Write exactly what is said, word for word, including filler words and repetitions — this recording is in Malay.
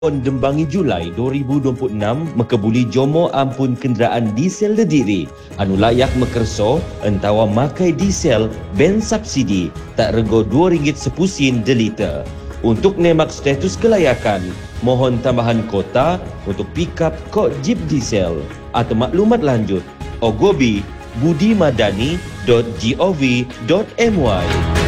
Dembangi Julai dua ribu dua puluh enam mekebuli jomo ampun kenderaan diesel dediri anu layak mekerso entawa makai diesel ben subsidi tak rego dua ringgit sepusin deliter. Untuk nemak status kelayakan, mohon tambahan kota untuk pikap kod jeep diesel atau maklumat lanjut ogobi budimadani dot gov dot my.